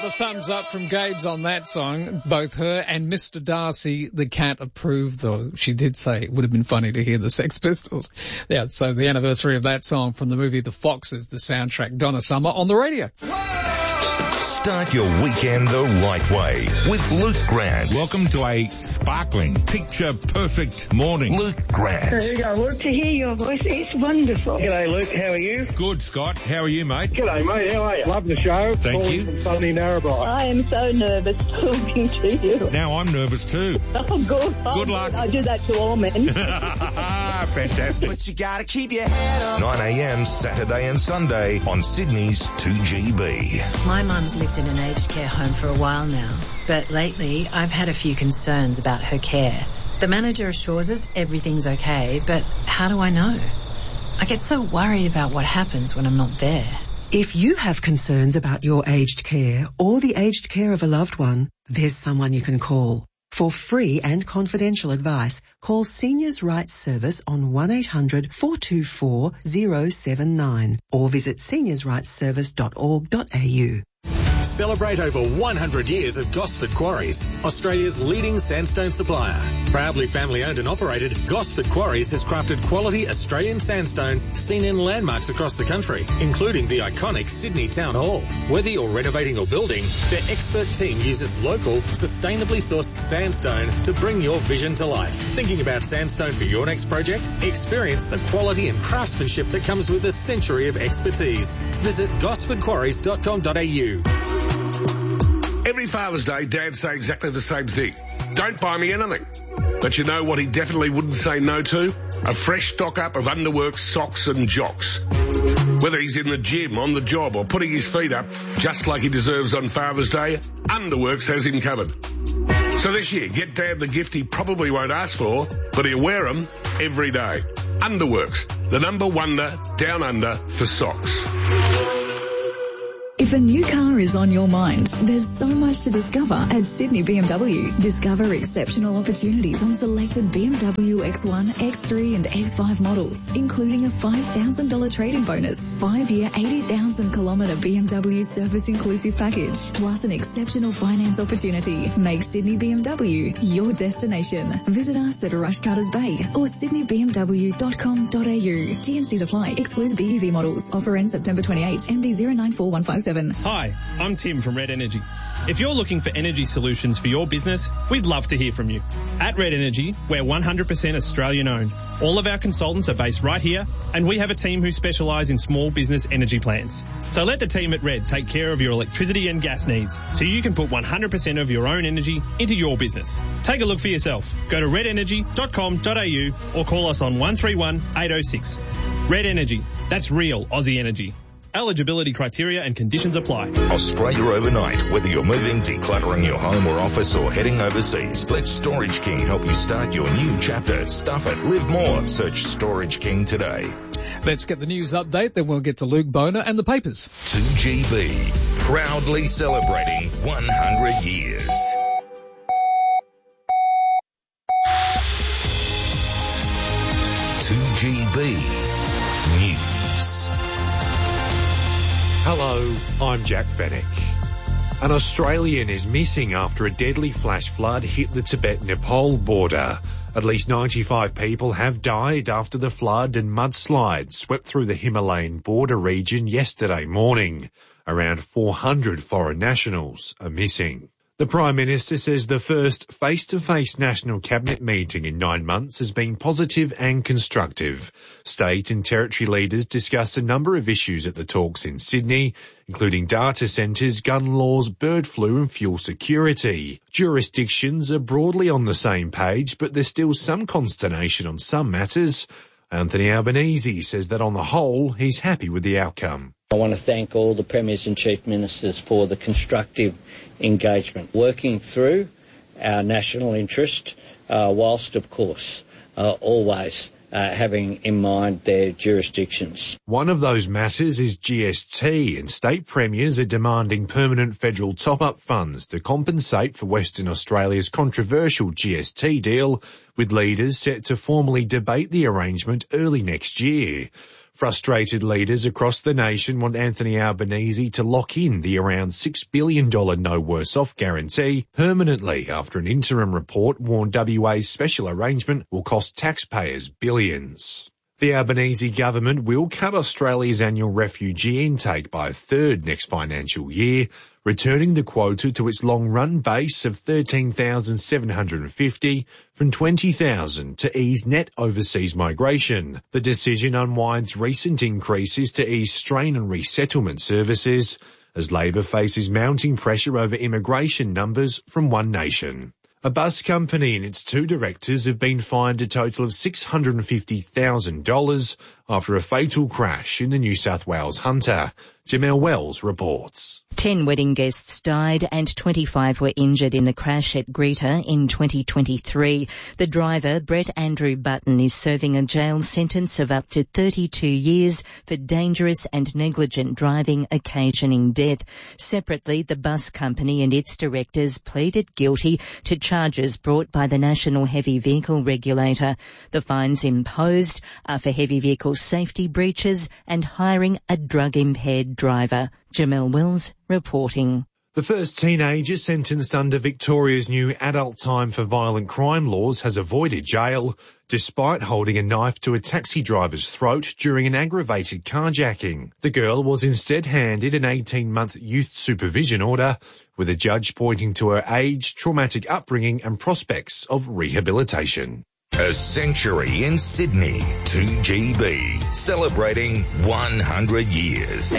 The thumbs up from Gabe's on that song. Both her and Mr. Darcy, the cat, approved, though she did say it would have been funny to hear the Sex Pistols. Yeah, so the anniversary of that song from the movie The Foxes, the soundtrack, Donna Summer on the radio. Start your weekend the right way with Luke Grant. Welcome to a sparkling, picture-perfect morning. Luke Grant. There you go, Luke. To hear your voice, it's wonderful. G'day, Luke. How are you? Good, Scott. How are you, mate? G'day, mate. How are you? Love the show. Thank Calling you. From sunny Narrabri. I am so nervous talking to you. Now I'm nervous too. Oh, good. Good luck. I do that to all men. Fantastic. But you gotta keep your head up. 9 a.m. Saturday and Sunday on Sydney's 2GB. My mum's lived in an aged care home for a while now, but lately I've had a few concerns about her care. The manager assures us everything's okay, but how do I know? I get so worried about what happens when I'm not there. If you have concerns about your aged care or the aged care of a loved one, there's someone you can call. For free and confidential advice, call Seniors' Rights Service on 1-800-424-079 or visit seniorsrightsservice.org.au. Celebrate over 100 years of Gosford Quarries, Australia's leading sandstone supplier. Proudly family owned and operated, Gosford Quarries has crafted quality Australian sandstone seen in landmarks across the country, including the iconic Sydney Town Hall. Whether you're renovating or building, their expert team uses local, sustainably sourced sandstone to bring your vision to life. Thinking about sandstone for your next project? Experience the quality and craftsmanship that comes with a century of expertise. Visit gosfordquarries.com.au. Every Father's Day, dads say exactly the same thing. Don't buy me anything. But you know what he definitely wouldn't say no to? A fresh stock-up of Underworks socks and jocks. Whether he's in the gym, on the job, or putting his feet up, just like he deserves on Father's Day, Underworks has him covered. So this year, get Dad the gift he probably won't ask for, but he'll wear them every day. Underworks, the number wonder down under for socks. If a new car is on your mind, there's so much to discover at Sydney BMW. Discover exceptional opportunities on selected BMW X1, X3 and X5 models, including a $5,000 trade-in bonus, 5-year 80,000-kilometre BMW service inclusive package, plus an exceptional finance opportunity. Make Sydney BMW your destination. Visit us at Rush Cutters Bay or sydneybmw.com.au. T&Cs apply. Excludes BEV models. Offer ends September 28. MD 094157. Hi, I'm Tim from Red Energy. If you're looking for energy solutions for your business, we'd love to hear from you. At Red Energy, we're 100% Australian owned. All of our consultants are based right here, and we have a team who specialise in small business energy plans. So let the team at Red take care of your electricity and gas needs, so you can put 100% of your own energy into your business. Take a look for yourself. Go to redenergy.com.au or call us on 131 806. Red Energy. That's real Aussie energy. Eligibility criteria and conditions apply. Australia overnight. Whether you're moving, decluttering your home or office, or heading overseas, let Storage King help you start your new chapter. Stuff it. Live more. Search Storage King today. Let's get the news update, then we'll get to Luke Boner and the papers. 2GB. Proudly celebrating 100 years. News. Hello, I'm Jack Fennick. An Australian is missing after a deadly flash flood hit the Tibet-Nepal border. At least 95 people have died after the flood and mudslides swept through the Himalayan border region yesterday morning. Around 400 foreign nationals are missing. The Prime Minister says the first face-to-face National Cabinet meeting in 9 months has been positive and constructive. State and territory leaders discussed a number of issues at the talks in Sydney, including data centres, gun laws, bird flu and fuel security. Jurisdictions are broadly on the same page, but there's still some consternation on some matters. Anthony Albanese says that on the whole, he's happy with the outcome. I want to thank all the Premiers and Chief Ministers for the constructive engagement, working through our national interest, whilst, of course, always having in mind their jurisdictions. One of those matters is GST, and state premiers are demanding permanent federal top-up funds to compensate for Western Australia's controversial GST deal, with leaders set to formally debate the arrangement early next year. Frustrated leaders across the nation want Anthony Albanese to lock in the around $6 billion no worse off guarantee permanently after an interim report warned WA's special arrangement will cost taxpayers billions. The Albanese government will cut Australia's annual refugee intake by a third next financial year, returning the quota to its long-run base of 13,750 from 20,000 to ease net overseas migration. The decision unwinds recent increases to ease strain on resettlement services as Labor faces mounting pressure over immigration numbers from One Nation. A bus company and its two directors have been fined a total of $650,000 after a fatal crash in the New South Wales Hunter. Jamel Wells reports. 10 wedding guests died and 25 were injured in the crash at Greta in 2023. The driver, Brett Andrew Button, is serving a jail sentence of up to 32 years for dangerous and negligent driving occasioning death. Separately, the bus company and its directors pleaded guilty to charges brought by the National Heavy Vehicle Regulator. The fines imposed are for heavy vehicle safety breaches and hiring a drug-impaired driver. Jamel Wills reporting. The first teenager sentenced under Victoria's new adult time for violent crime laws has avoided jail, despite holding a knife to a taxi driver's throat during an aggravated carjacking. The girl was instead handed an 18-month youth supervision order, with a judge pointing to her age, traumatic upbringing and prospects of rehabilitation. A century in Sydney, 2GB, celebrating 100 years.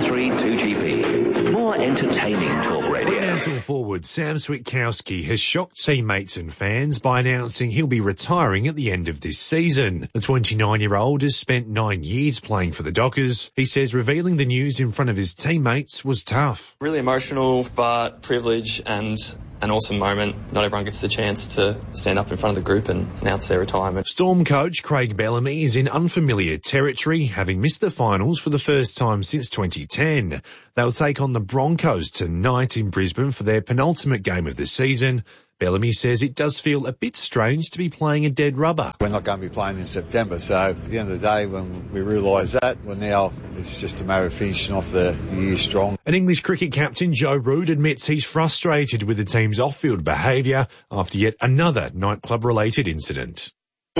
873-2GB, more entertaining talk radio. Fremantle forward Sam Switkowski has shocked teammates and fans by announcing he'll be retiring at the end of this season. The 29-year-old has spent 9 years playing for the Dockers. He says revealing the news in front of his teammates was tough. Really emotional, but privilege and an awesome moment. Not everyone gets the chance to stand up in front of the group and announce their retirement. Storm coach Craig Bellamy is in unfamiliar territory, having missed the finals for the first time since 2010. They'll take on the Broncos tonight in Brisbane for their penultimate game of the season. Bellamy says it does feel a bit strange to be playing a dead rubber. We're not going to be playing in September, so at the end of the day, when we realise that, well, now it's just a matter of finishing off the year strong. An English cricket captain, Joe Root, admits he's frustrated with the team's off-field behaviour after yet another nightclub-related incident.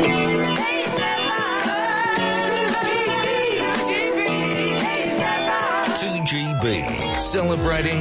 2GB, celebrating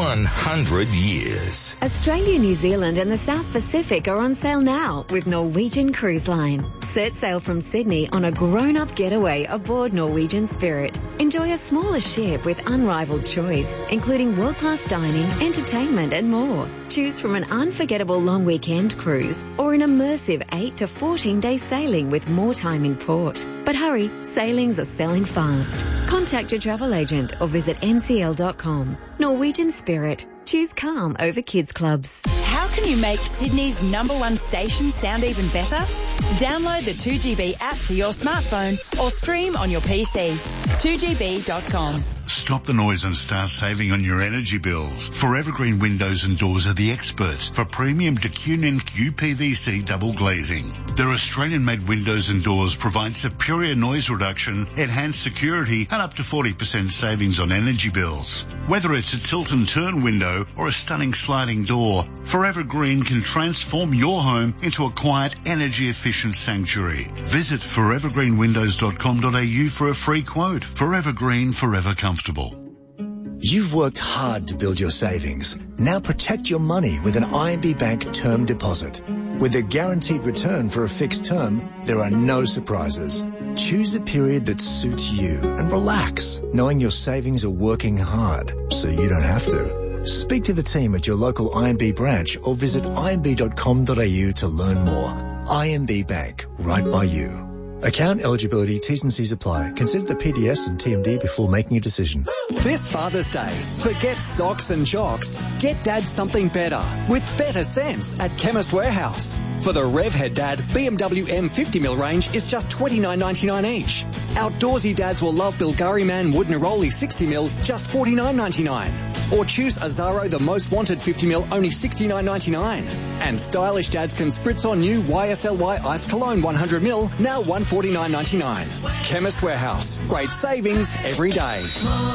100 years. Australia, New Zealand and the South Pacific are on sale now with Norwegian Cruise Line. Set sail from Sydney on a grown-up getaway aboard Norwegian Spirit. Enjoy a smaller ship with unrivaled choice, including world-class dining, entertainment and more. Choose from an unforgettable long weekend cruise or an immersive 8 to 14-day sailing with more time in port. But hurry, sailings are selling fast. Contact your travel agent or visit ncl.com. Norwegian Spirit. Choose calm over kids clubs. How can you make Sydney's #1 station sound even better? Download the 2GB app to your smartphone or stream on your PC. 2GB.com. Stop the noise and start saving on your energy bills. Forever Green Windows and Doors are the experts for premium DeCunin QPVC double glazing. Their Australian-made windows and doors provide superior noise reduction, enhanced security and up to 40% savings on energy bills. Whether it's a tilt and turn window or a stunning sliding door, Forever Green can transform your home into a quiet, energy-efficient sanctuary. Visit forevergreenwindows.com.au for a free quote. Forever Green, forever comfortable. You've worked hard to build your savings. Now protect your money with an IMB Bank term deposit. With a guaranteed return for a fixed term, there are no surprises. Choose a period that suits you and relax, knowing your savings are working hard, so you don't have to. Speak to the team at your local IMB branch or visit imb.com.au to learn more. IMB Bank, right by you. Account eligibility, T's and C's apply. Consider the PDS and TMD before making a decision. This Father's Day, forget socks and jocks. Get Dad something better with better sense at Chemist Warehouse. For the Revhead Dad, BMW M50mm range is just $29.99 each. Outdoorsy dads will love Bilgari Man Wood Neroli 60mm, just $49.99. Or choose Azaro The Most Wanted 50ml, only $69.99. And stylish dads can spritz on new YSLY Ice Cologne 100ml, now $149.99. Chemist Warehouse. Great savings every day.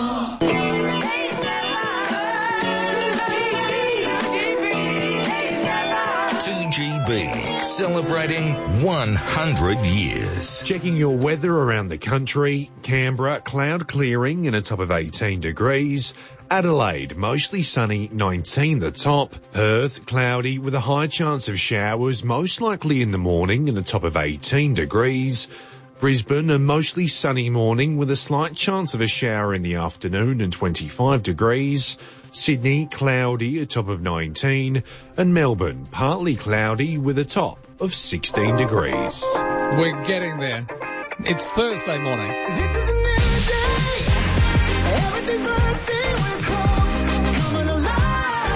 2GB, celebrating 100 years. Checking your weather around the country. Canberra, cloud clearing and a top of 18 degrees. Adelaide, mostly sunny, 19 the top. Perth, cloudy with a high chance of showers, most likely in the morning and a top of 18 degrees. Brisbane, a mostly sunny morning with a slight chance of a shower in the afternoon and 25 degrees. Sydney, cloudy, a top of 19. And Melbourne, partly cloudy with a top of 16 degrees. We're getting there. It's Thursday morning. This is a new day. Everything bursting with hope. Coming alive.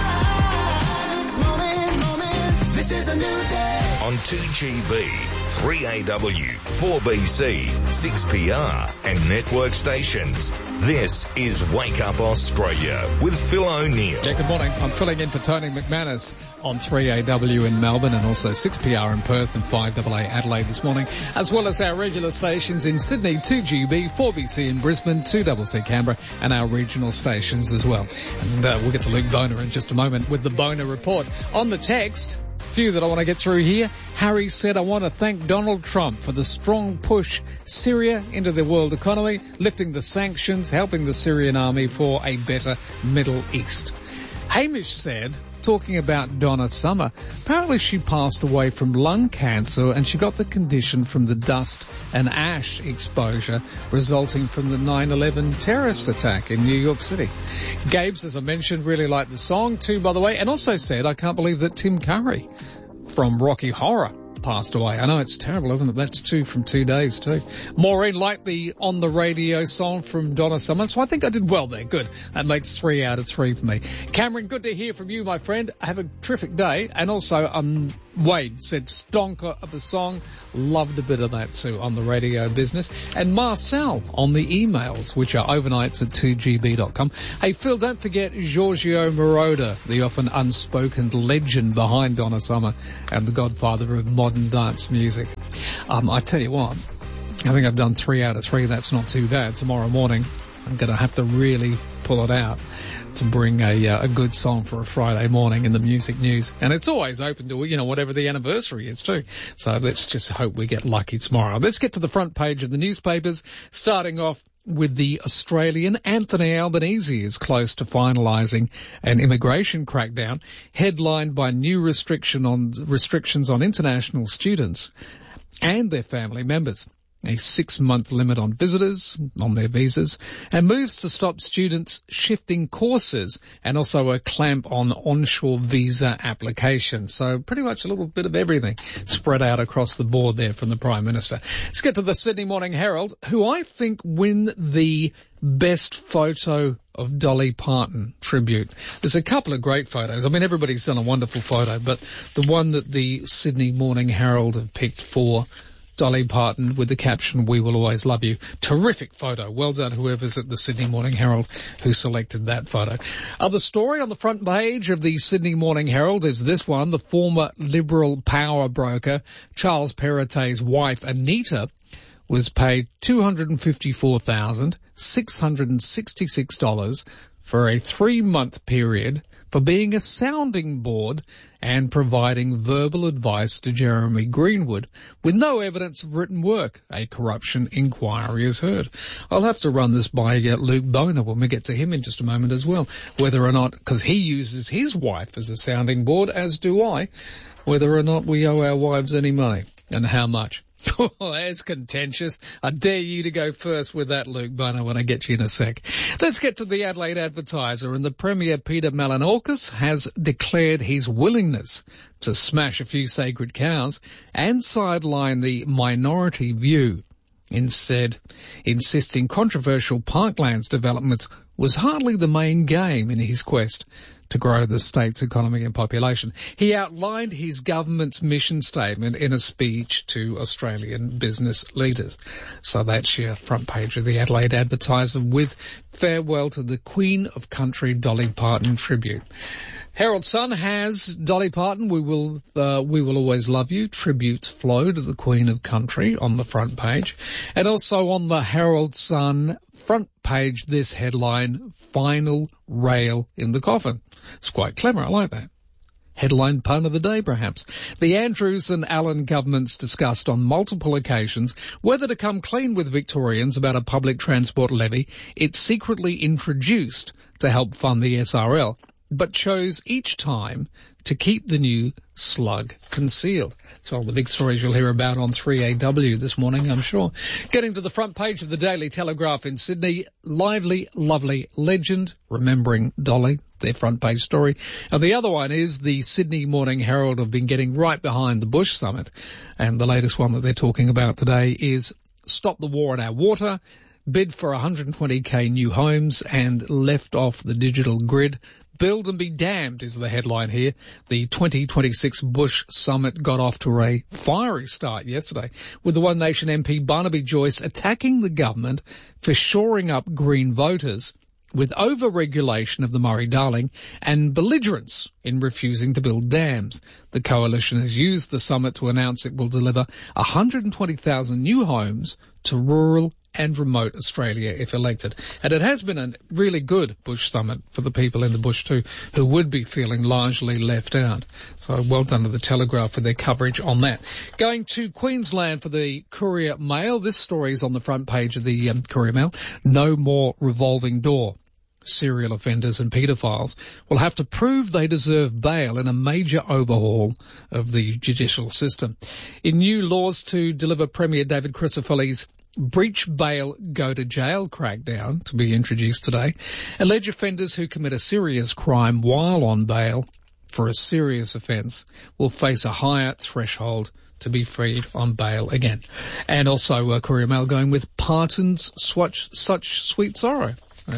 This moment. This is a new day. On 2GB, 3AW, 4BC, 6PR and network stations. This is Wake Up Australia with Phil O'Neill. Yeah, good morning. I'm filling in for Tony McManus on 3AW in Melbourne and also 6PR in Perth and 5AA Adelaide this morning, as well as our regular stations in Sydney, 2GB, 4BC in Brisbane, 2CC Canberra and our regional stations as well. And we'll get to Luke Boner in just a moment with the Boner Report. On the text, few that I want to get through here. Harry said, I want to thank Donald Trump for the strong push Syria into the world economy, lifting the sanctions, helping the Syrian army for a better Middle East. Hamish said, talking about Donna Summer, apparently she passed away from lung cancer and she got the condition from the dust and ash exposure resulting from the 9/11 terrorist attack in New York City. Gabes, as I mentioned, really liked the song too, by the way, and also said, I can't believe that Tim Curry from Rocky Horror passed away. I know it's terrible, isn't it? That's two from 2 days too. Maureen liked the On the Radio song from Donna Summer, so I think I did well there. Good. That makes 3 out of 3 for me. Cameron, good to hear from you, my friend. Have a terrific day. And also, Wade said stonker of a song. Loved a bit of that too on the radio business. And Marcel on the emails, which are overnights at 2gb.com. Hey, Phil, don't forget Giorgio Moroder, the often unspoken legend behind Donna Summer and the godfather of modern dance music. I tell you what, I think I've done 3 out of 3. That's not too bad. Tomorrow morning, I'm going to have to really pull it out to bring a good song for a Friday morning in the music news. And it's always open to, whatever the anniversary is too. So let's just hope we get lucky tomorrow. Let's get to the front page of the newspapers, starting off with the Australian. Anthony Albanese is close to finalising an immigration crackdown, headlined by new restrictions on international students and their family members. A 6-month limit on visitors, on their visas, and moves to stop students shifting courses, and also a clamp on onshore visa applications. So pretty much a little bit of everything spread out across the board there from the Prime Minister. Let's get to the Sydney Morning Herald, who I think win the best photo of Dolly Parton tribute. There's a couple of great photos. I mean, everybody's done a wonderful photo, but the one that the Sydney Morning Herald have picked for Dolly Parton with the caption, "We will always love you." Terrific photo. Well done, whoever's at the Sydney Morning Herald who selected that photo. Other story on the front page of the Sydney Morning Herald is this one. The former Liberal power broker, Charles Perrottet's wife, Anita, was paid $254,666 for a 3-month period for being a sounding board and providing verbal advice to Jeremy Greenwood with no evidence of written work. A corruption inquiry is heard. I'll have to run this by Luke Boner when we get to him in just a moment as well, whether or not, because he uses his wife as a sounding board, as do I, whether or not we owe our wives any money and how much. Oh, that's contentious. I dare you to go first with that, Luke Boner, when I get you in a sec. Let's get to the Adelaide Advertiser, and the Premier, Peter Malinauskas, has declared his willingness to smash a few sacred cows and sideline the minority view, instead insisting controversial parklands developments was hardly the main game in his quest to grow the state's economy and population. He outlined his government's mission statement in a speech to Australian business leaders. So that's your front page of the Adelaide Advertiser with farewell to the Queen of Country Dolly Parton tribute. Herald Sun has Dolly Parton, we will always love you. Tributes flow to the Queen of Country on the front page. And also on the Herald Sun front page, this headline, Final Rail in the Coffin. It's quite clever, I like that. Headline pun of the day, perhaps. The Andrews and Allen governments discussed on multiple occasions whether to come clean with Victorians about a public transport levy it secretly introduced to help fund the SRL, but chose each time to keep the new slug concealed. So all the big stories you'll hear about on 3AW this morning, I'm sure. Getting to the front page of the Daily Telegraph in Sydney, lively, lovely legend, remembering Dolly, their front page story. And the other one is the Sydney Morning Herald have been getting right behind the Bush Summit. And the latest one that they're talking about today is Stop the War on Our Water, bid for 120k new homes and left off the digital grid. Build and be damned is the headline here. The 2026 Bush Summit got off to a fiery start yesterday with the One Nation MP Barnaby Joyce attacking the government for shoring up Green voters with over-regulation of the Murray-Darling and belligerence in refusing to build dams. The coalition has used the summit to announce it will deliver 120,000 new homes to rural and remote Australia if elected. And it has been a really good Bush Summit for the people in the bush too, who would be feeling largely left out. So well done to the Telegraph for their coverage on that. Going to Queensland for the Courier Mail. This story is on the front page of the Courier Mail. No more revolving door. Serial offenders and paedophiles will have to prove they deserve bail in a major overhaul of the judicial system. In new laws to deliver Premier David Crisafulli's breach bail go to jail crackdown to be introduced today, alleged offenders who commit a serious crime while on bail for a serious offence will face a higher threshold to be freed on bail again. And also Courier Mail going with Parton's such sweet sorrow.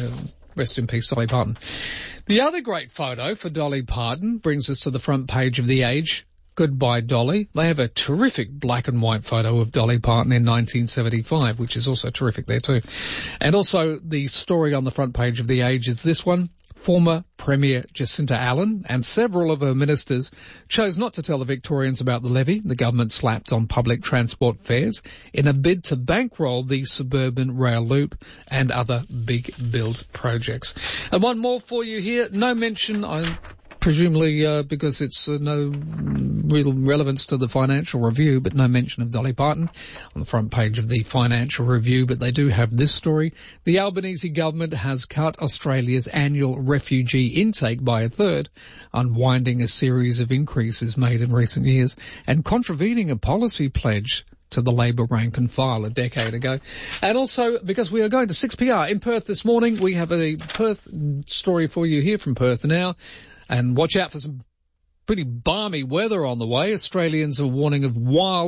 Rest in peace, Dolly Parton. The other great photo for Dolly Parton brings us to the front page of The Age. Goodbye, Dolly. They have a terrific black and white photo of Dolly Parton in 1975, which is also terrific there too. And also the story on the front page of The Age is this one. Former Premier Jacinta Allen and several of her ministers chose not to tell the Victorians about the levy the government slapped on public transport fares in a bid to bankroll the suburban rail loop and other big build projects. And one more for you here. No mention, presumably because it's no real relevance to the Financial Review, but no mention of Dolly Parton on the front page of the Financial Review. But they do have this story. The Albanese government has cut Australia's annual refugee intake by a third, unwinding a series of increases made in recent years and contravening a policy pledge to the Labor rank and file a decade ago. And also, because we are going to 6PR in Perth this morning, we have a Perth story for you here from Perth now. And watch out for some pretty balmy weather on the way. Australians are warning of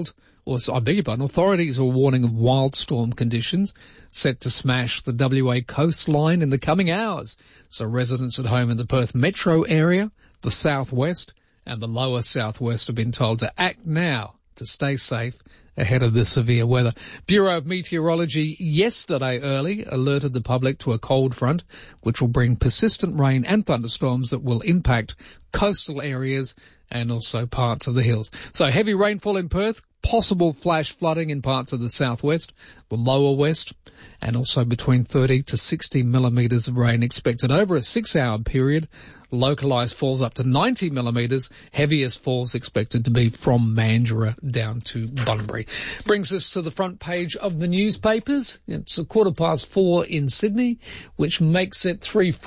authorities are warning of wild storm conditions set to smash the WA coastline in the coming hours. So residents at home in the Perth metro area, the southwest and the lower southwest have been told to act now to stay safe ahead of the severe weather. Bureau of Meteorology yesterday early alerted the public to a cold front which will bring persistent rain and thunderstorms that will impact coastal areas and also parts of the hills. So heavy rainfall in Perth, possible flash flooding in parts of the southwest, the lower west, and also between 30 to 60 millimetres of rain expected over a 6-hour period. Localised falls up to 90 millimetres. Heaviest falls expected to be from Mandurah down to Bunbury. Brings us to the front page of the newspapers. It's 4:15 in Sydney, which makes it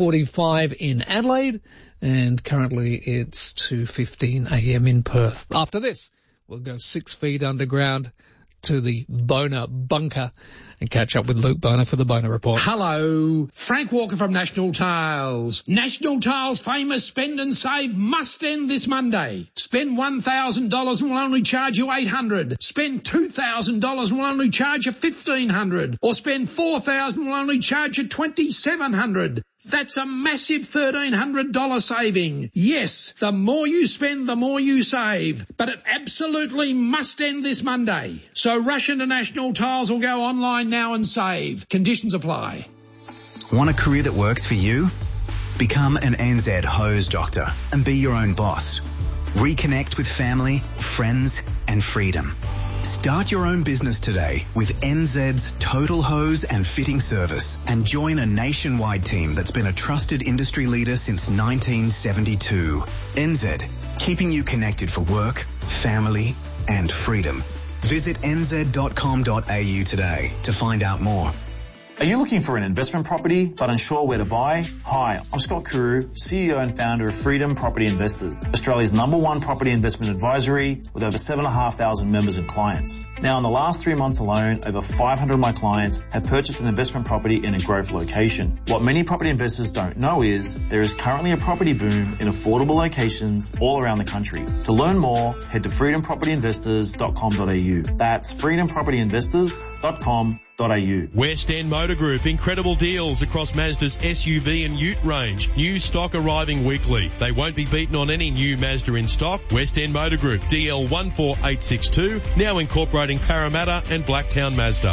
3:45 in Adelaide, and currently it's 2:15 a.m. in Perth. After this, we'll go 6 feet underground to the Bonar bunker and catch up with Luke Bonar for the Bonar Report. Hello, Frank Walker from National Tiles. National Tiles' famous spend and save must end this Monday. Spend $1,000 and we'll only charge you $800. Spend $2,000 and we'll only charge you $1,500. Or spend $4,000 and we'll only charge you $2,700. That's a massive $1,300 saving. Yes, the more you spend, the more you save. But it absolutely must end this Monday. So rush into National Tiles or go online now and save. Conditions apply. Want a career that works for you? Become an NZ hose doctor and be your own boss. Reconnect with family, friends and freedom. Start your own business today with NZ's Total Hose and Fitting Service and join a nationwide team that's been a trusted industry leader since 1972. NZ, keeping you connected for work, family and freedom. Visit nz.com.au today to find out more. Are you looking for an investment property but unsure where to buy? Hi, I'm Scott Kuru, CEO and founder of Freedom Property Investors, Australia's #1 property investment advisory with over 7,500 members and clients. Now, in the last 3 months alone, over 500 of my clients have purchased an investment property in a growth location. What many property investors don't know is there is currently a property boom in affordable locations all around the country. To learn more, head to freedompropertyinvestors.com.au. That's freedompropertyinvestors.com.au. West End Motor Group, incredible deals across Mazda's SUV and Ute range. New stock arriving weekly. They won't be beaten on any new Mazda in stock. West End Motor Group, DL 14862, now incorporating Parramatta and Blacktown Mazda.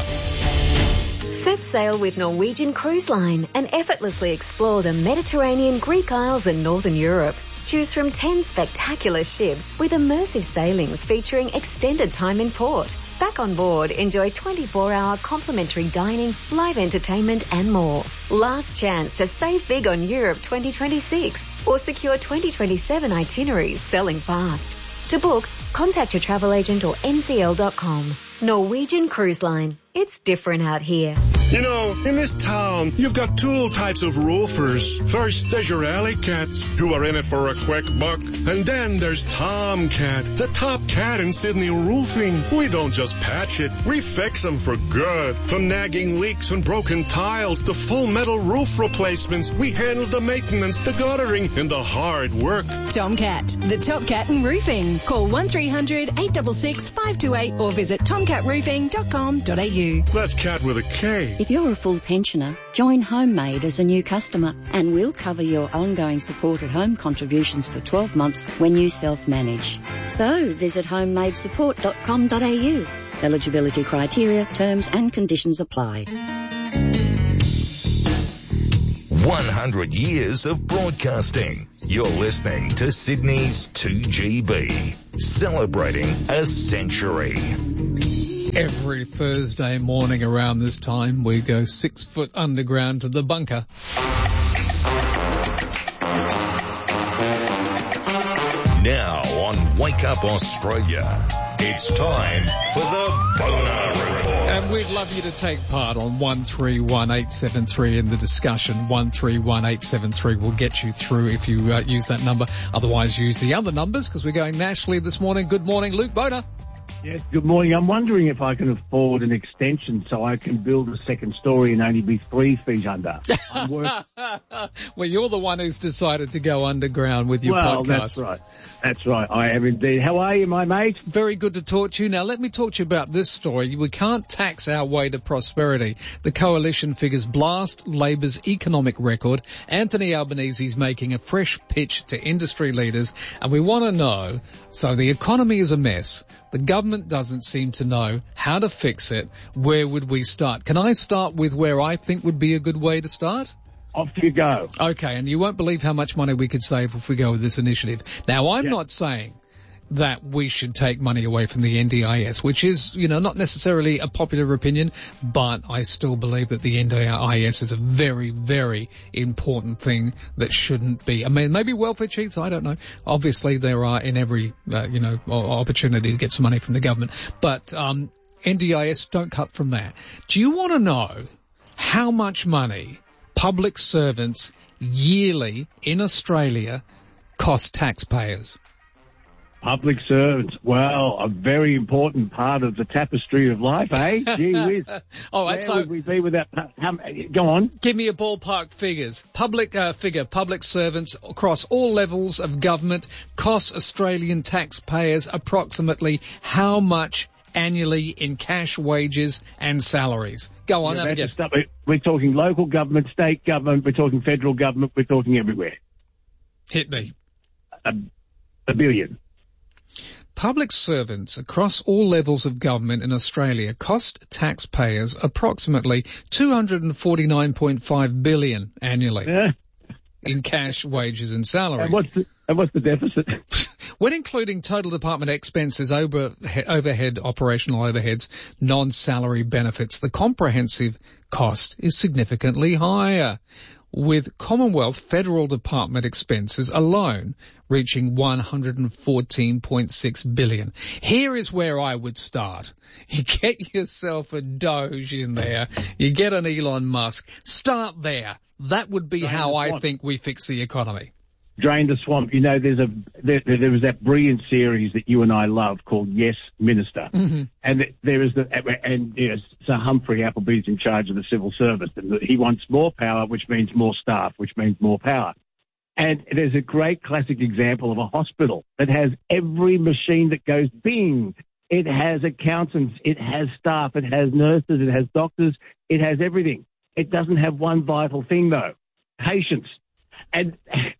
Set sail with Norwegian Cruise Line and effortlessly explore the Mediterranean, Greek Isles and Northern Europe. Choose from 10 spectacular ships with immersive sailings featuring extended time in port. Back on board, enjoy 24-hour complimentary dining, live entertainment and more. Last chance to save big on Europe 2026 or secure 2027 itineraries selling fast. To book, contact your travel agent or ncl.com. Norwegian Cruise Line. It's different out here. You know, in this town, you've got two types of roofers. First, there's your alley cats, who are in it for a quick buck. And then there's Tomcat, the top cat in Sydney roofing. We don't just patch it, we fix them for good. From nagging leaks and broken tiles to full metal roof replacements, we handle the maintenance, the guttering, and the hard work. Tomcat, the top cat in roofing. Call 1300 866 528 or visit tomcatroofing.com.au. That's cat with a K. If you're a full pensioner, join HomeMade as a new customer and we'll cover your ongoing supported home contributions for 12 months when you self-manage. So visit homemadesupport.com.au. Eligibility criteria, terms and conditions apply. 100 years of broadcasting. You're listening to Sydney's 2GB, celebrating a century. Every Thursday morning around this time, we go 6 foot underground to the bunker. Now on Wake Up Australia, it's time for the Boner Report. And we'd love you to take part on 131873 in the discussion. 131873 will get you through if you use that number. Otherwise, use the other numbers because we're going nationally this morning. Good morning, Luke Boner. Yes, good morning. I'm wondering if I can afford an extension so I can build a second story and only be 3 feet under. Well, you're the one who's decided to go underground with your podcast. That's right. That's right. I am indeed. How are you, my mate? Very good to talk to you. Now, let me talk to you about this story. We can't tax our way to prosperity. The coalition figures blast Labor's economic record. Anthony Albanese's making a fresh pitch to industry leaders, and we want to know, so the economy is a mess. The government doesn't seem to know how to fix it. Where would we start? Can I start with where I think would be a good way to start? Off you go. Okay, and you won't believe how much money we could save if we go with this initiative. Now, I'm not saying that we should take money away from the NDIS, which is, not necessarily a popular opinion, but I still believe that the NDIS is a very, very important thing that shouldn't be. I mean, maybe welfare cheats, I don't know. Obviously, there are in every, opportunity to get some money from the government, but NDIS, don't cut from that. Do you want to know how much money public servants yearly in Australia cost taxpayers? Public servants, well, a very important part of the tapestry of life, eh? Gee whiz. All right, Where would we be without... Go on. Give me a ballpark figures. Public servants across all levels of government cost Australian taxpayers approximately how much annually in cash wages and salaries. Go on, have a guess. We're talking local government, state government, we're talking federal government, we're talking everywhere. Hit me. $1 billion. Public servants across all levels of government in Australia cost taxpayers approximately $249.5 billion annually in cash, wages and salaries. And what's the deficit? When including total department expenses, overhead, operational overheads, non-salary benefits, the comprehensive cost is significantly higher, with Commonwealth federal department expenses alone reaching $114.6 billion. Here is where I would start. You get yourself a Doge in there. You get an Elon Musk. Start there. That would be how I think we fix the economy. Drain the swamp. You know, there was that brilliant series that you and I love called Yes, Minister. Mm-hmm. And there is Sir Humphrey Appleby's in charge of the civil service. And he wants more power, which means more staff, which means more power. And there's a great classic example of a hospital that has every machine that goes bing. It has accountants, it has staff, it has nurses, it has doctors, it has everything. It doesn't have one vital thing though, patients. And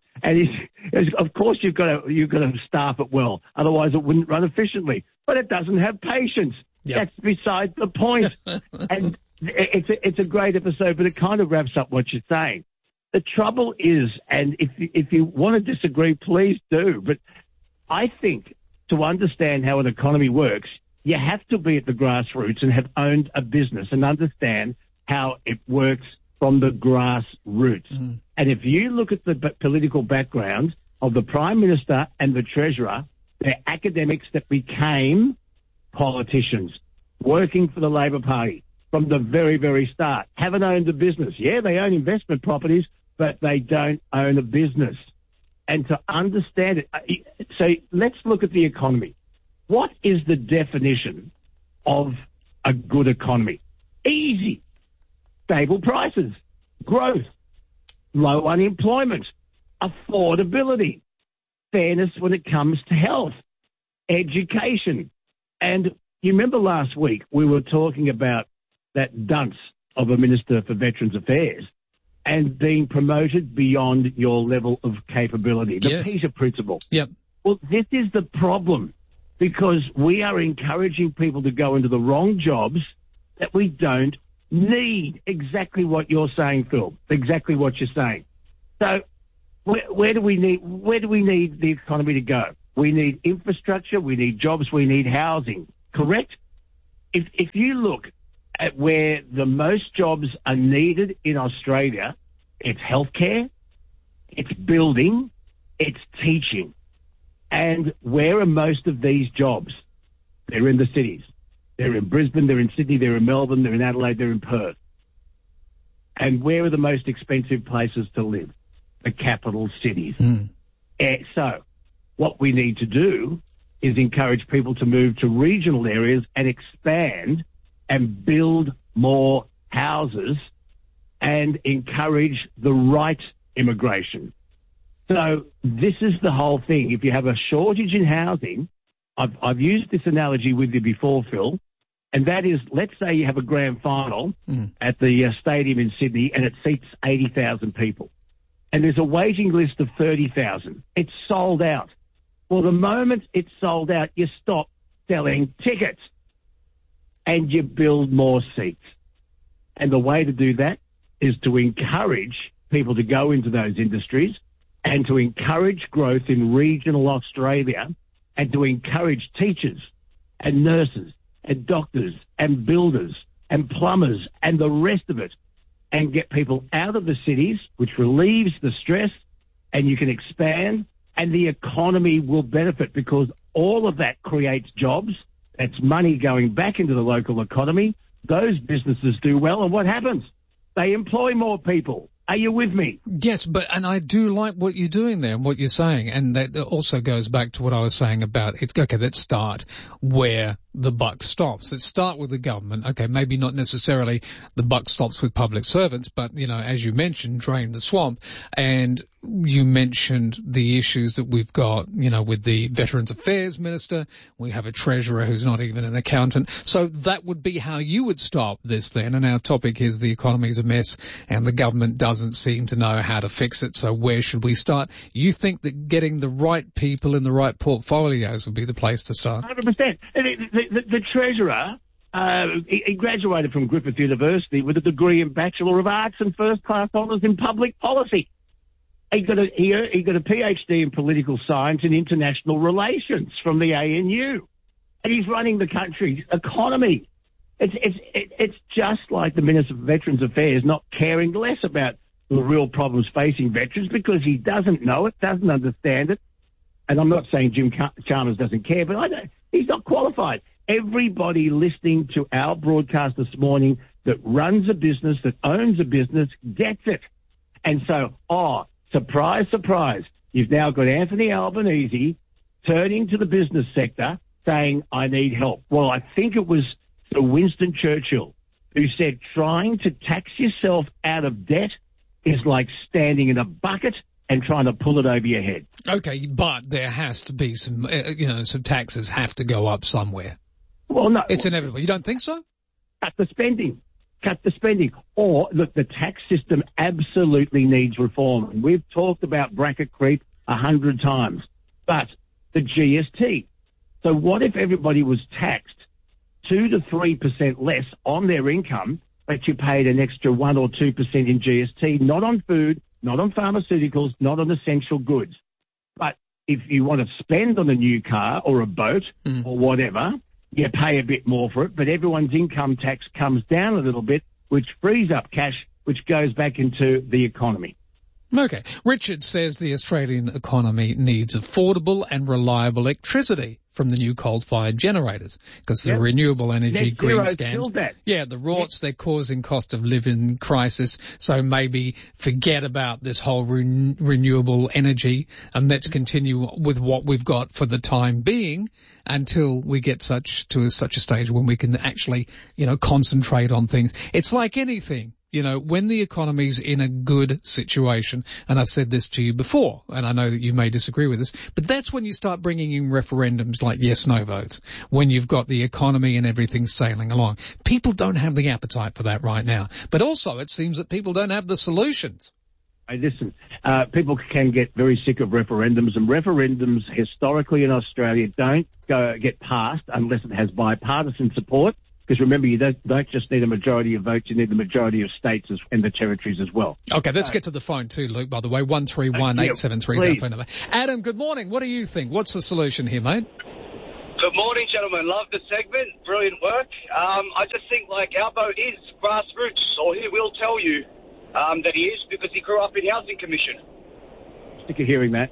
of course you've got to staff it well, otherwise it wouldn't run efficiently. But it doesn't have patience. Yep. That's beside the point. And it's a great episode, but it kind of wraps up what you're saying. The trouble is, and if you want to disagree, please do. But I think to understand how an economy works, you have to be at the grassroots and have owned a business and understand how it works from the grassroots. Mm. And if you look at the political background of the Prime Minister and the Treasurer, they're academics that became politicians, working for the Labor Party from the very, very start. Haven't owned a business. Yeah, they own investment properties, but they don't own a business. And to understand it, so let's look at the economy. What is the definition of a good economy? Easy. Stable prices, growth, low unemployment, affordability, fairness when it comes to health, education. And you remember last week we were talking about that dunce of a Minister for Veterans Affairs and being promoted beyond your level of capability, the Peter Principle. Yep. Well, this is the problem, because we are encouraging people to go into the wrong jobs that we don't need. Exactly what you're saying, Phil. Exactly what you're saying. So where do we need the economy to go? We need infrastructure, we need jobs, we need housing. Correct? If you look at where the most jobs are needed in Australia, it's healthcare, it's building, it's teaching. And where are most of these jobs? They're in the cities. They're in Brisbane, they're in Sydney, they're in Melbourne, they're in Adelaide, they're in Perth. And where are the most expensive places to live? The capital cities. Mm. So what we need to do is encourage people to move to regional areas and expand and build more houses and encourage the right immigration. So this is the whole thing. If you have a shortage in housing, I've used this analogy with you before, Phil, and that is, let's say you have a grand final at the stadium in Sydney and it seats 80,000 people. And there's a waiting list of 30,000. It's sold out. Well, the moment it's sold out, you stop selling tickets and you build more seats. And the way to do that is to encourage people to go into those industries and to encourage growth in regional Australia and to encourage teachers and nurses and doctors and builders and plumbers and the rest of it, and get people out of the cities, which relieves the stress, and you can expand, and the economy will benefit because all of that creates jobs. That's money going back into the local economy. Those businesses do well, and what happens? They employ more people. Are you with me? Yes, and I do like what you're doing there and what you're saying, and that also goes back to what I was saying about it. Okay, let's start where the buck stops. Let's start with the government. Okay, maybe not necessarily the buck stops with public servants, but, you know, as you mentioned, drain the swamp. And you mentioned the issues that we've got, with the Veterans Affairs Minister. We have a treasurer who's not even an accountant. So that would be how you would stop this then. And our topic is the economy's a mess and the government doesn't seem to know how to fix it. So where should we start? You think that getting the right people in the right portfolios would be the place to start? 100%. The treasurer, he graduated from Griffith University with a degree in Bachelor of Arts and first-class honours in public policy. He got a PhD in political science and international relations from the ANU. And he's running the country's economy. It's just like the Minister for Veterans Affairs not caring less about the real problems facing veterans because he doesn't know it, doesn't understand it. And I'm not saying Jim Chalmers doesn't care, but he's not qualified. Everybody listening to our broadcast this morning that runs a business, that owns a business, gets it. And so, surprise, surprise, you've now got Anthony Albanese turning to the business sector saying, I need help. Well, I think it was Sir Winston Churchill who said trying to tax yourself out of debt is like standing in a bucket and trying to pull it over your head. Okay, but there has to be some, some taxes have to go up somewhere. Well, no. It's inevitable. You don't think so? Cut the spending. Or, look, the tax system absolutely needs reform. And we've talked about bracket creep 100 times. But the GST. So what if everybody was taxed 2 to 3% less on their income, but you paid an extra 1 or 2% in GST, not on food, not on pharmaceuticals, not on essential goods. But if you want to spend on a new car or a boat or whatever, you pay a bit more for it, but everyone's income tax comes down a little bit, which frees up cash, which goes back into the economy. Okay. Richard says the Australian economy needs affordable and reliable electricity from the new coal-fired generators because the renewable energy green scams, the rorts, they're causing cost of living crisis. So maybe forget about this whole renewable energy and let's continue with what we've got for the time being until we get such a stage when we can actually, concentrate on things. It's like anything. When the economy's in a good situation, and I've said this to you before, and I know that you may disagree with this, but that's when you start bringing in referendums like yes-no votes, when you've got the economy and everything sailing along. People don't have the appetite for that right now. But also it seems that people don't have the solutions. Hey, listen, people can get very sick of referendums, and referendums historically in Australia don't get passed unless it has bipartisan support. Because remember, you don't just need a majority of votes, you need the majority of states and the territories as well. Okay, let's get to the phone too, Luke, by the way. 131-873 is our phone number. Adam, good morning. What do you think? What's the solution here, mate? Good morning, gentlemen. Love the segment. Brilliant work. I just think, Albo is grassroots, or he will tell you that he is because he grew up in Housing Commission. Sick of hearing that.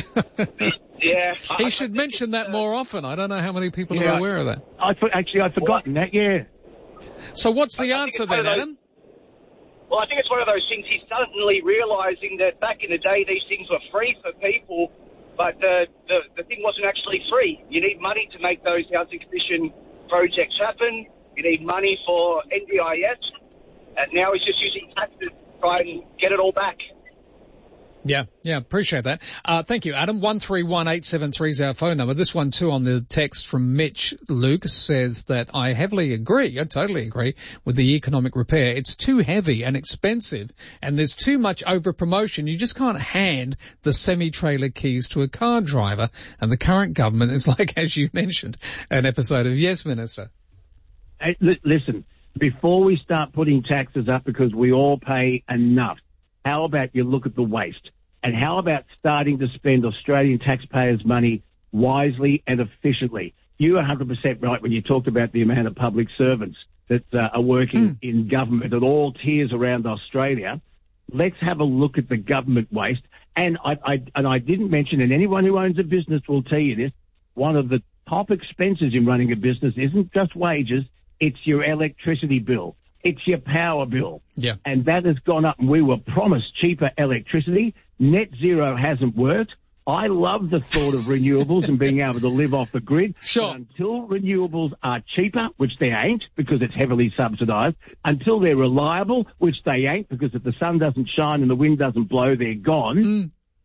Yeah. He should mention that more often. I don't know how many people are aware of that. I'd forgotten that, yeah. So what's the answer then, Adam? Well, I think it's one of those things. He's suddenly realising that back in the day these things were free for people, but the thing wasn't actually free. You need money to make those Housing Commission projects happen. You need money for NDIS. And now he's just using taxes to try and get it all back. Yeah, appreciate that. Thank you, Adam. 131-873 is our phone number. This one too on the text from Mitch Luke says that I totally agree with the economic repair. It's too heavy and expensive and there's too much over promotion. You just can't hand the semi-trailer keys to a car driver, and the current government is like, as you mentioned, an episode of Yes Minister. Hey, listen, before we start putting taxes up because we all pay enough, how about you look at the waste? And how about starting to spend Australian taxpayers' money wisely and efficiently? You are 100% right when you talked about the amount of public servants that are working in government at all tiers around Australia. Let's have a look at the government waste. And I didn't mention, and anyone who owns a business will tell you this, one of the top expenses in running a business isn't just wages, it's your electricity bill. It's your power bill. Yeah. And that has gone up, and we were promised cheaper electricity. Net zero hasn't worked. I love the thought of renewables and being able to live off the grid. Sure. But until renewables are cheaper, which they ain't because it's heavily subsidised, until they're reliable, which they ain't because if the sun doesn't shine and the wind doesn't blow, they're gone,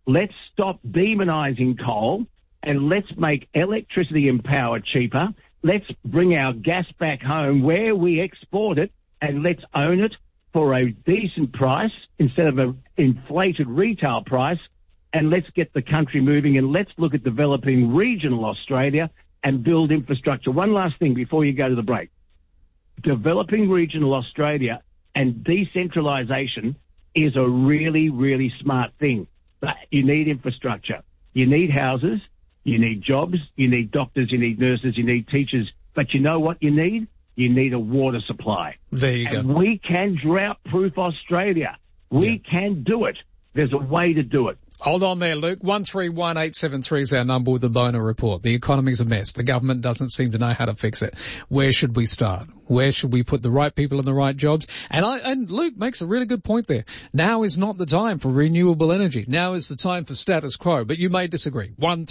let's stop demonising coal and let's make electricity and power cheaper. Let's bring our gas back home where we export it, and let's own it for a decent price instead of an inflated retail price. And let's get the country moving, and let's look at developing regional Australia and build infrastructure. One last thing before you go to the break. Developing regional Australia and decentralisation is a really, really smart thing. But you need infrastructure. You need houses. You need jobs. You need doctors. You need nurses. You need teachers. But you know what you need? You need a water supply. There you go. And we can drought-proof Australia. We can do it. There's a way to do it. Hold on there, Luke. 131873 is our number with the Boner Report. The economy's a mess. The government doesn't seem to know how to fix it. Where should we start? Where should we put the right people in the right jobs? And Luke makes a really good point there. Now is not the time for renewable energy. Now is the time for status quo. But you may disagree.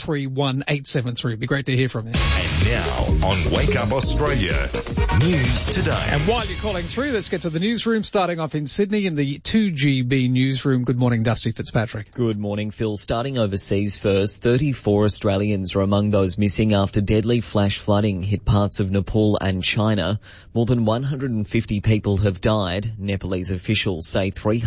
131873. Be great to hear from you. And now on Wake Up Australia, News Today. And while you're calling through, let's get to the newsroom. Starting off in Sydney in the 2GB newsroom. Good morning, Dusty Fitzpatrick. Good morning, Phil. Starting overseas first, 34 Australians are among those missing after deadly flash flooding hit parts of Nepal and China. More than 150 people have died. Nepalese officials say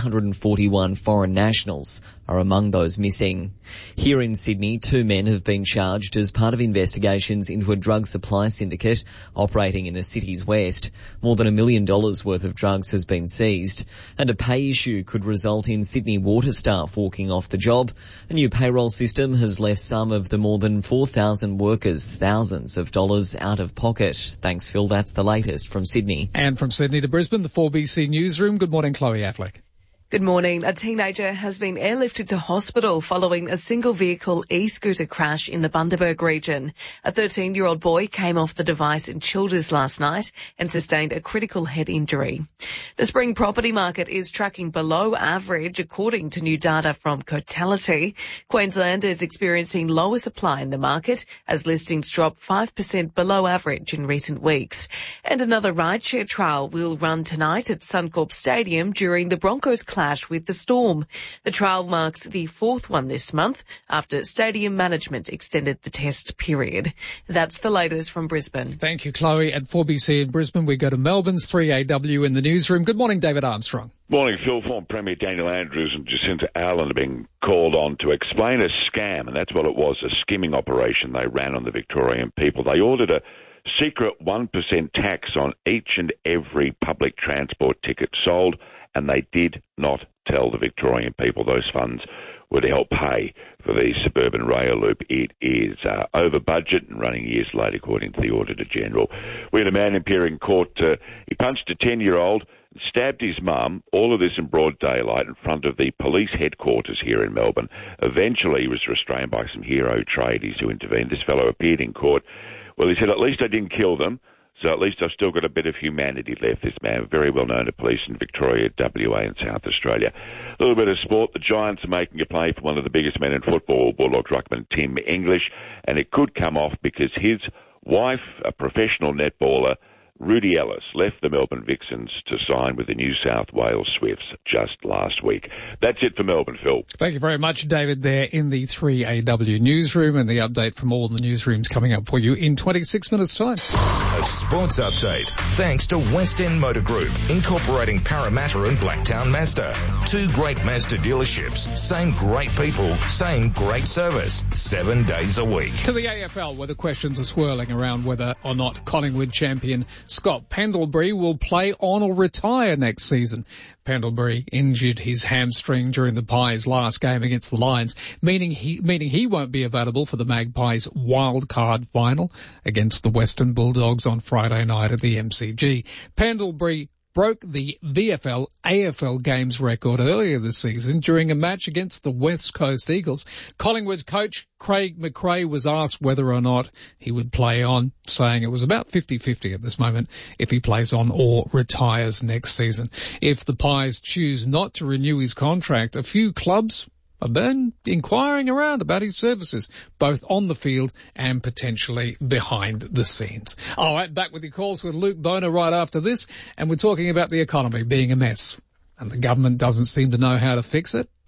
341 foreign nationals are among those missing. Here in Sydney, 2 men have been charged as part of investigations into a drug supply syndicate operating in the city's west. More than $1 million worth of drugs has been seized, and a pay issue could result in Sydney water staff walking off the job. A new payroll system has left some of the more than 4,000 workers thousands of dollars out of pocket. Thanks, Phil. That's the latest from Sydney. And from Sydney to Brisbane, the 4BC newsroom. Good morning, Chloe Affleck. Good morning. A teenager has been airlifted to hospital following a single-vehicle e-scooter crash in the Bundaberg region. A 13-year-old boy came off the device in Childers last night and sustained a critical head injury. The spring property market is tracking below average, according to new data from Cotality. Queensland is experiencing lower supply in the market as listings drop 5% below average in recent weeks. And another rideshare trial will run tonight at Suncorp Stadium during the Broncos clash with the Storm. The trial marks the 4th one this month after stadium management extended the test period. That's the latest from Brisbane. Thank you, Chloe. At 4BC in Brisbane, we go to Melbourne's 3AW in the newsroom. Good morning, David Armstrong. Morning, Phil. Former Premier Daniel Andrews and Jacinta Allen have been called on to explain a scam, and that's what it was, a skimming operation they ran on the Victorian people. They ordered a secret 1% tax on each and every public transport ticket sold, and they did not tell the Victorian people those funds were to help pay for the suburban rail loop. It is over budget and running years late, according to the Auditor General. We had a man appear in court. He punched a 10-year-old, stabbed his mum, all of this in broad daylight in front of the police headquarters here in Melbourne. Eventually, he was restrained by some hero tradies who intervened. This fellow appeared in court. Well, he said, at least I didn't kill them, so at least I've still got a bit of humanity left. This man, very well known to police in Victoria, WA and South Australia. A little bit of sport. The Giants are making a play for one of the biggest men in football, Bulldogs ruckman Tim English, and it could come off because his wife, a professional netballer, Rudy Ellis, left the Melbourne Vixens to sign with the New South Wales Swifts just last week. That's it for Melbourne, Phil. Thank you very much, David, there in the 3AW newsroom, and the update from all the newsrooms coming up for you in 26 minutes' time. A sports update thanks to West End Motor Group, incorporating Parramatta and Blacktown Mazda. 2 great Mazda dealerships, same great people, same great service, 7 days a week. To the AFL, where the questions are swirling around whether or not Collingwood champion Scott Pendlebury will play on or retire next season. Pendlebury injured his hamstring during the Pies' last game against the Lions, meaning he won't be available for the Magpies' wild card final against the Western Bulldogs on Friday night at the MCG. Pendlebury broke the VFL AFL games record earlier this season during a match against the West Coast Eagles. Collingwood coach Craig McRae was asked whether or not he would play on, saying it was about 50-50 at this moment if he plays on or retires next season. If the Pies choose not to renew his contract, a few clubs have been inquiring around about his services, both on the field and potentially behind the scenes. All right, back with your calls with Luke Boner right after this, and we're talking about the economy being a mess, and the government doesn't seem to know how to fix it.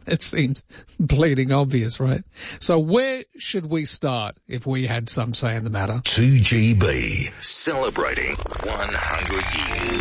It seems bleeding obvious, right? So where should we start if we had some say in the matter? 2GB, celebrating 100 years.